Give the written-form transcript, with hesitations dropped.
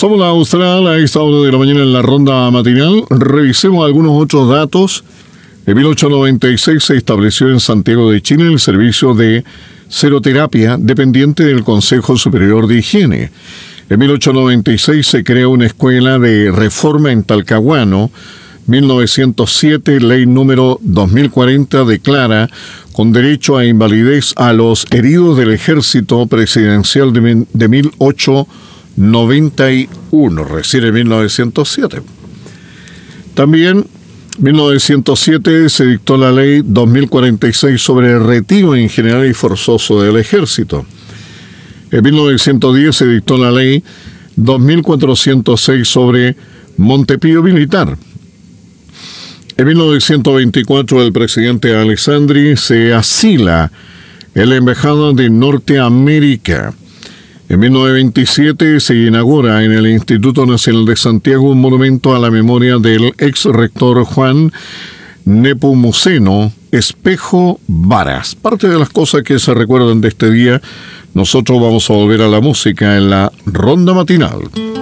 Somos la Austral a esta hora de la mañana en la ronda matinal. Revisemos algunos otros datos. En 1896 se estableció en Santiago de Chile el servicio de seroterapia dependiente del Consejo Superior de Higiene. En 1896 se crea una escuela de reforma en Talcahuano. 1907, ley número 2040 declara con derecho a invalidez a los heridos del ejército presidencial de 1891, recién en 1907. También 1907 se dictó la ley 2046 sobre el retiro en general y forzoso del ejército. En 1910 se dictó la ley 2406 sobre Montepío Militar. En 1924 el presidente Alessandri se asila en la Embajada de Norteamérica. En 1927 se inaugura en el Instituto Nacional de Santiago un monumento a la memoria del ex rector Juan Nepomuceno Espejo Varas. Parte de las cosas que se recuerdan de este día, nosotros vamos a volver a la música en la ronda matinal.